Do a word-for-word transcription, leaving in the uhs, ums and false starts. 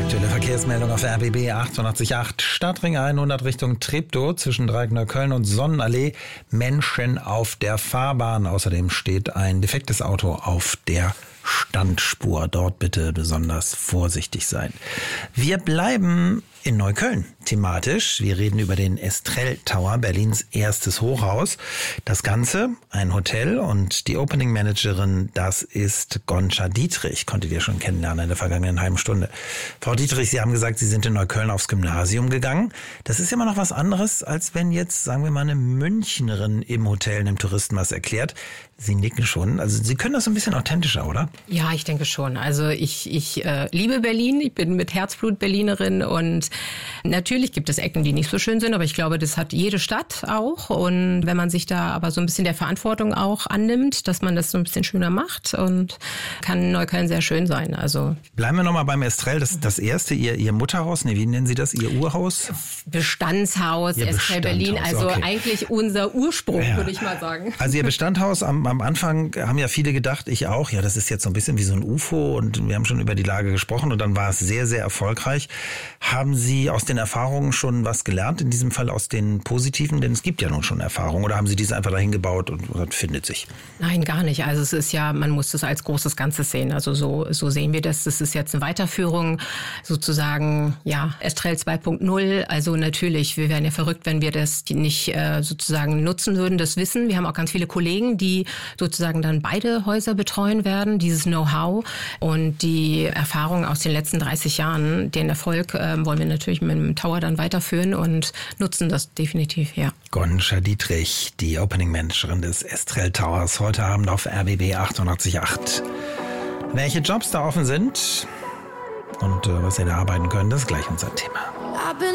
Aktuelle Verkehrsmeldung auf R B B achtundachtzig Komma acht. Stadtring hundert Richtung Treptow zwischen Dreieckneukölln und Sonnenallee. Menschen auf der Fahrbahn. Außerdem steht ein defektes Auto auf der Standspur. Dort bitte besonders vorsichtig sein. Wir bleiben in Neukölln thematisch. Wir reden über den Estrell Tower, Berlins erstes Hochhaus. Das Ganze, ein Hotel, und die Opening Managerin, das ist Goncha Dietrich. Konntet ihr schon kennenlernen in der vergangenen halben Stunde. Frau Dietrich, Sie haben gesagt, Sie sind in Neukölln aufs Gymnasium gegangen. Das ist immer noch was anderes, als wenn jetzt, sagen wir mal, eine Münchnerin im Hotel einem Touristen was erklärt. Sie nicken schon. Also Sie können das so ein bisschen authentischer, oder? Ja, ich denke schon. Also ich, ich äh, liebe Berlin. Ich bin mit Herzblut Berlinerin, und natürlich gibt es Ecken, die nicht so schön sind, aber ich glaube, das hat jede Stadt auch. Und wenn man sich da aber so ein bisschen der Verantwortung auch annimmt, dass man das so ein bisschen schöner macht, und kann Neukölln sehr schön sein. Also bleiben wir nochmal beim Estrell. Das, das erste, Ihr, Ihr Mutterhaus, nee, wie nennen Sie das? Ihr Urhaus? Bestandshaus, Ihr Estrell Bestandshaus, Berlin. Also okay. Eigentlich unser Ursprung, Ja. würde ich mal sagen. Also Ihr Bestandshaus am, am Anfang haben ja viele gedacht, ich auch, ja, das ist jetzt so ein bisschen wie so ein U F O, und wir haben schon über die Lage gesprochen, und dann war es sehr, sehr erfolgreich. Haben Sie aus den Erfahrungen schon was gelernt, in diesem Fall aus den positiven? Denn es gibt ja nun schon Erfahrungen. Oder haben Sie diese einfach dahin gebaut und das findet sich? Nein, gar nicht. Also es ist ja, man muss das als großes Ganzes sehen. Also so, so sehen wir das. Das ist jetzt eine Weiterführung, sozusagen, ja, Estrell zwei Punkt null. Also natürlich, wir wären ja verrückt, wenn wir das nicht äh, sozusagen nutzen würden, das Wissen. Wir haben auch ganz viele Kollegen, die sozusagen dann beide Häuser betreuen werden, dieses Know-how und die Erfahrung aus den letzten dreißig Jahren. Den Erfolg äh, wollen wir natürlich mit dem Tower dann weiterführen und nutzen das definitiv, ja. Goncha Dietrich, die Opening Managerin des Estrell Towers, heute Abend auf R B B achtundachtzig Komma acht. Welche Jobs da offen sind und äh, was ihr da arbeiten könnt, das ist gleich unser Thema.